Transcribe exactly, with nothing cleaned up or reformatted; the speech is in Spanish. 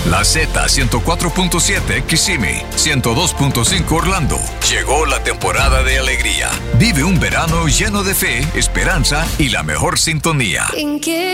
La Z ciento cuatro punto siete Kissimmee, ciento dos punto cinco Orlando. Llegó la temporada de alegría. Vive un verano lleno de fe, esperanza y la mejor sintonía. ¿En qué